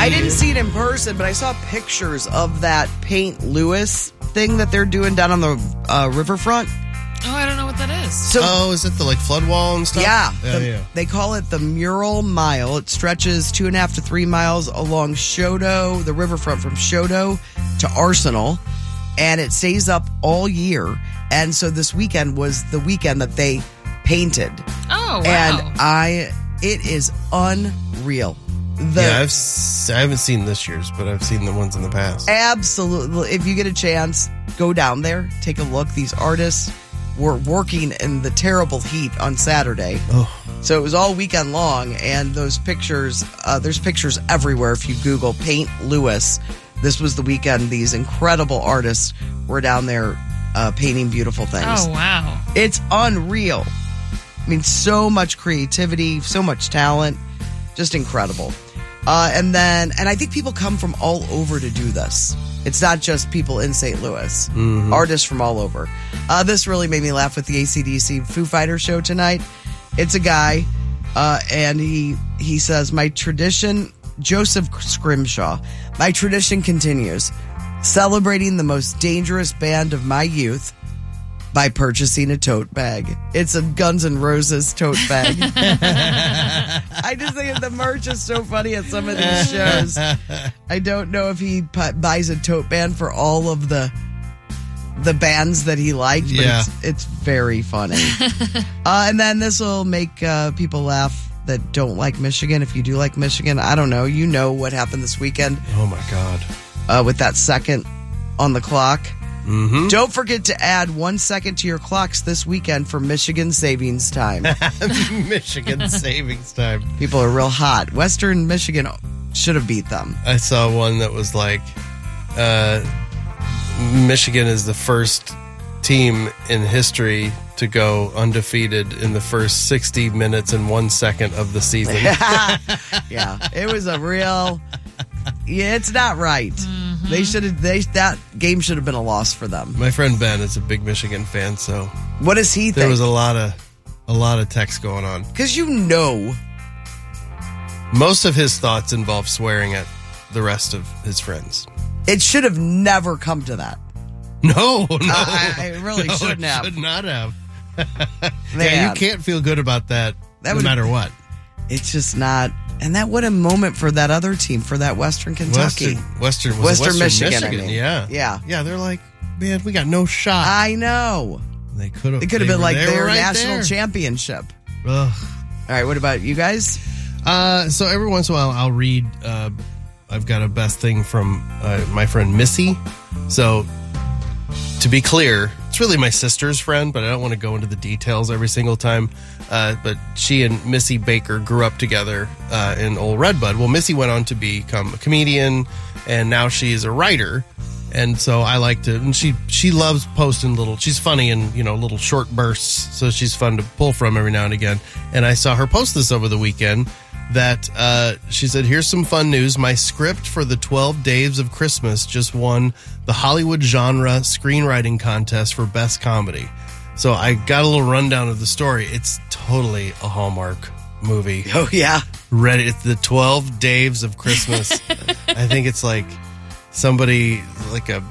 I didn't see it in person, but I saw pictures of that Paint Lewis thing that they're doing down on the riverfront. Oh, I don't know what that is. So, is it the flood wall and stuff? Yeah. They call it the Mural Mile. It stretches 2.5 to 3 miles along Choteau, the riverfront from Choteau to Arsenal, and it stays up all year. And so this weekend was the weekend that they painted. Oh, wow. And it is unreal. I haven't seen this year's, but I've seen the ones in the past. Absolutely. If you get a chance, go down there, take a look. These artists were working in the terrible heat on Saturday. Oh. So it was all weekend long, and those pictures, there's pictures everywhere. If you Google Paint Lewis, this was the weekend these incredible artists were down there painting beautiful things. Oh, wow. It's unreal. I mean, so much creativity, so much talent, just incredible. And I think people come from all over to do this. It's not just people in St. Louis, artists from all over. This really made me laugh with the AC/DC Foo Fighters show tonight. It's a guy, and he says, my tradition, Joseph Scrimshaw, my tradition continues, celebrating the most dangerous band of my youth by purchasing a tote bag. It's a Guns N' Roses tote bag. I just think the merch is so funny at some of these shows. I don't know if he buys a tote bag for all of the bands that he liked, but it's very funny. And then this will make people laugh that don't like Michigan. If you do like Michigan, I don't know. You know what happened this weekend. Oh, my God. With that second on the clock. Mm-hmm. Don't forget to add 1 second to your clocks this weekend for Michigan Savings Time. Michigan Savings Time. People are real hot. Western Michigan should have beat them. I saw one that was like, Michigan is the first team in history to go undefeated in the first 60 minutes and 1 second of the season. Yeah, it was a real... Yeah, it's not right. That game should have been a loss for them. My friend Ben is a big Michigan fan, so what does he think? There was a lot of text going on. Because most of his thoughts involve swearing at the rest of his friends. It should have never come to that. No. I really shouldn't have. Should not have. Yeah, you can't feel good about that no matter what. It's just not. And what a moment for that other team, for that Western Kentucky. Western Michigan. I mean. Yeah. They're like, man, we got no shot. I know. They could have. It could have been like their national championship. Ugh. All right, what about you guys? So every once in a while, I'll read. I've got a best thing from my friend Missy. So to be clear, it's really my sister's friend, but I don't want to go into the details every single time. But she and Missy Baker grew up together in Old Redbud. Well, Missy went on to become a comedian, and now she's a writer. And so I like to, and she loves posting she's funny in, little short bursts. So she's fun to pull from every now and again. And I saw her post this over the weekend that she said, here's some fun news. My script for the 12 Days of Christmas just won the Hollywood Genre Screenwriting Contest for Best Comedy. So I got a little rundown of the story. It's totally a Hallmark movie. Oh, yeah. Ready. It's the 12 Days of Christmas. I think it's like somebody, like a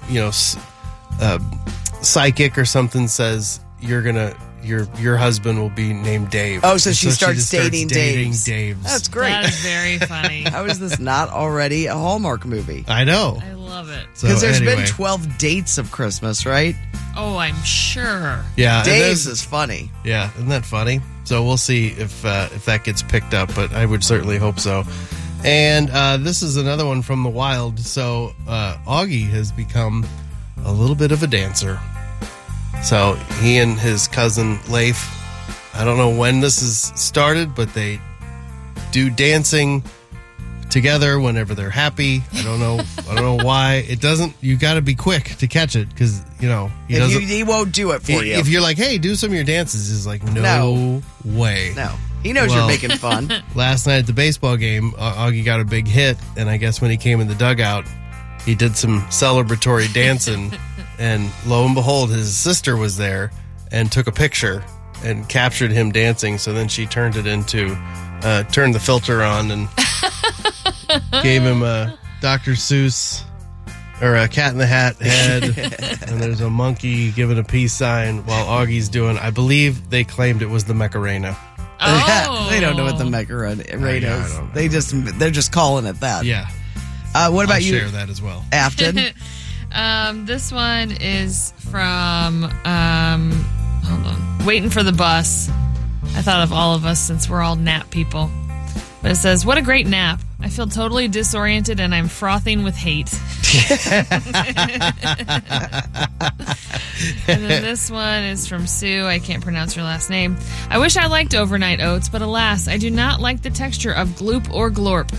psychic or something says, your husband will be named Dave. Oh, so she starts dating Daves. That's great. That is very funny. How is this not already a Hallmark movie? I know. I love it. Because there's been 12 dates of Christmas, right? Oh, I'm sure. Yeah. Dave's is funny. Yeah, isn't that funny? So we'll see if that gets picked up, but I would certainly hope so. And this is another one from the wild. So Augie has become a little bit of a dancer. So he and his cousin Leif, I don't know when this has started, but they do dancing together whenever they're happy. I don't know why. It doesn't. You got to be quick to catch it because he won't do it for you. If you're like, hey, do some of your dances, he's like, no way. No, he knows you're making fun. Last night at the baseball game, Augie got a big hit, and I guess when he came in the dugout, he did some celebratory dancing. And lo and behold, his sister was there and took a picture and captured him dancing. So then she turned the filter on and Gave him a Dr. Seuss or a Cat in the Hat head. And there's a monkey giving a peace sign while Augie's doing, I believe they claimed it was the Macarena. Oh. They don't know what the Macarena is. They're just calling it that. Yeah. What about I'll you, share that as well. Afton? This one is from, hold on, Waiting for the Bus. I thought of all of us since we're all nap people. But it says, what a great nap. I feel totally disoriented and I'm frothing with hate. And then this one is from Sue. I can't pronounce her last name. I wish I liked overnight oats, but alas, I do not like the texture of gloop or glorp.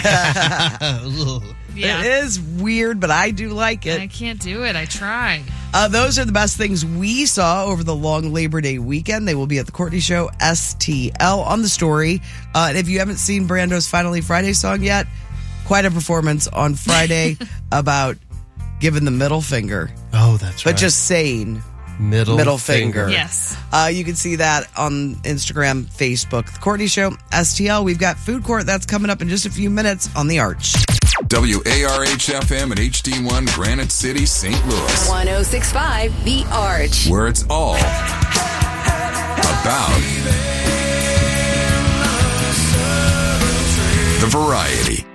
Yeah. It is weird, but I do like it. I can't do it. I tried. Those are the best things we saw over the long Labor Day weekend. They will be at the Courtney Show, STL, on the story. And if you haven't seen Brando's Finally Friday song yet, quite a performance on Friday about giving the middle finger. Oh, that's right. But just saying middle finger. Yes. You can see that on Instagram, Facebook. The Courtney Show, STL. We've got Food Court. That's coming up in just a few minutes on The Arch. WARH-FM and HD1 Granite City, St. Louis. 106.5 The Arch. Where it's all about the variety.